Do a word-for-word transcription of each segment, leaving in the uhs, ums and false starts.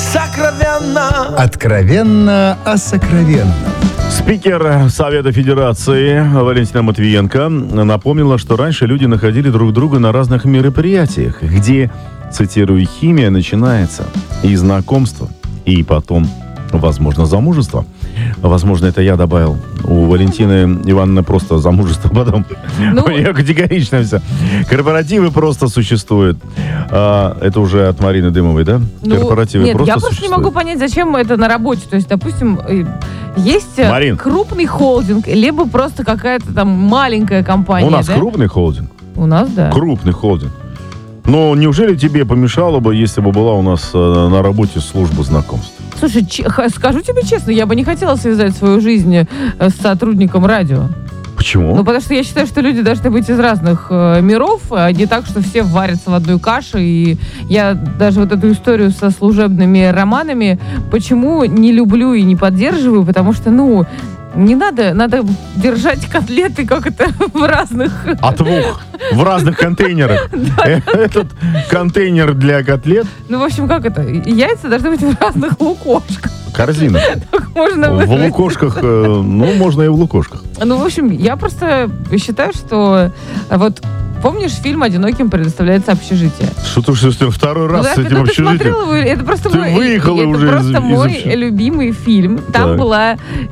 сокровенно. Откровенно о сокровенном. Спикер Совета Федерации Валентина Матвиенко напомнила, что раньше люди находили друг друга на разных мероприятиях, где, цитирую, химия начинается и знакомство, и потом, возможно, замужество. Возможно, это я добавил. У Валентины Ивановны просто замужество потом. Ну, у нее категорично все. Корпоративы просто существуют. А, это уже от Марины Дымовой, да? Ну, Корпоративы нет, просто я просто существуют. не могу понять, зачем это на работе. То есть, допустим, есть Марин. крупный холдинг, либо просто какая-то там маленькая компания. У нас да? крупный холдинг. У нас, да. Крупный холдинг. Но неужели тебе помешало бы, если бы была у нас э, на работе служба знакомств? Слушай, ч- скажу тебе честно, я бы не хотела связать свою жизнь э, с сотрудником радио. Почему? Ну, потому что я счтаю, что люди должны быть из разных э, миров, а не так, что все варятся в одной каше. И я даже вот эту историю со служебными романами почему не люблю и не поддерживаю, потому что, ну, не надо, надо держать котлеты, как это, в разных... От двух. В разных контейнерах. Этот контейнер для котлет. Ну, в общем, как это? Яйца должны быть в разных лукошках. Корзина. Так можно В выразить. лукошках, э, ну, можно и в лукошках. Ну, в общем, я просто считаю, что вот помнишь фильм «Одиноким предоставляется общежитие»? Что ты что, второй раз Ну, с да, этим ну, ты общежитием? смотрела, это просто Ты мой, выехала это уже из- просто из мой общежития. любимый фильм. Там Так. была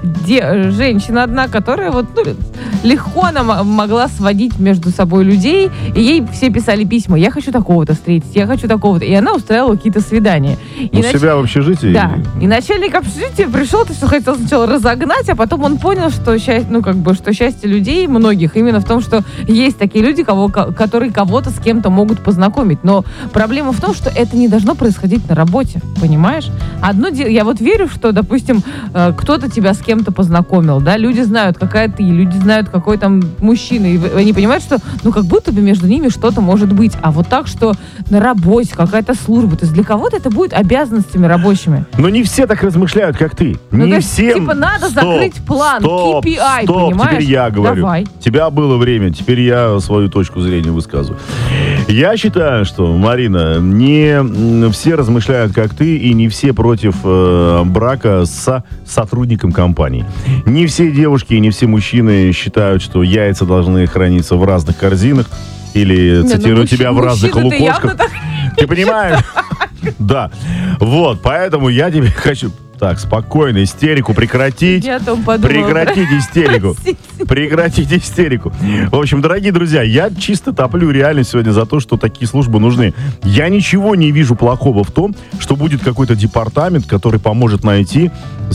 де- женщина одна, которая вот ну, легко она м- могла сводить между собой людей, и ей все писали письма: я хочу такого-то встретить, я хочу такого-то. И она устраивала какие-то свидания. И У нач- себя в общежитии? Да. И начальник общежития пришел, то есть хотел сначала разогнать, а потом он понял, что счастье, ну, как бы, что счастье людей, многих, именно в том, что есть такие люди, кого, ко- которые кого-то с кем-то могут познакомить. Но проблема в том, что это не должно происходить на работе, понимаешь? Одно дело, я вот верю, что, допустим, э, кто-то тебя с кем-то познакомил, да, люди знают, какая ты, люди знают, какой там мужчина, и в- они понимают, что, ну, как будто бы между ними что-то может быть. А вот так, что на работе какая-то служба, то есть для кого-то это будет обязанностями рабочими. Но не все так размышляют, как ты. Ну, не то есть, всем. типа, надо Стоп, закрыть план, стоп, кей пи ай, стоп, понимаешь? теперь я говорю. Давай. Тебя было время, теперь я свою точку зрения высказываю. Я считаю, что, Марина, не м, все размышляют, как ты, и не все против э, брака с сотрудником компании. Не все девушки и не все мужчины считают, что яйца должны храниться в разных корзинах, или, Не, цитирую ну, тебя, в мужчины- разных мужчины-то явно лукошках. так Ты понимаешь? Да. Вот, поэтому я тебе хочу... Так, спокойно, истерику прекратить. Я о том подумала. Прекратить истерику. Простите. Прекратить истерику. В общем, дорогие друзья, я чисто топлю реально сегодня за то, что такие службы нужны. Я ничего не вижу плохого в том, что будет какой-то департамент, который поможет найти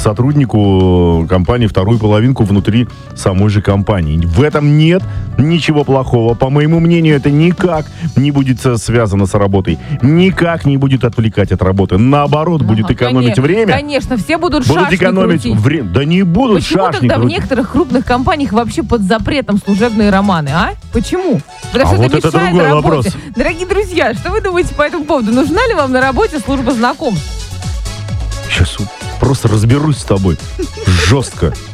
сотруднику компании вторую половинку внутри самой же компании. В этом нет ничего плохого. По моему мнению, это никак не будет э, связано с работой. Никак не будет отвлекать от работы. Наоборот, будет Ага, экономить коне- время. Конечно, все будут, Будут шашни экономить крутить. время. Да не будут Почему шашни тогда в крутить. некоторых крупных компаниях вообще под запретом служебные романы, а? Почему? Потому А что вот это мешает другой работе. вопрос. Дорогие друзья, что вы думаете по этому поводу? Нужна ли вам на работе служба знакомств? Сейчас просто разберусь с тобой. Жестко.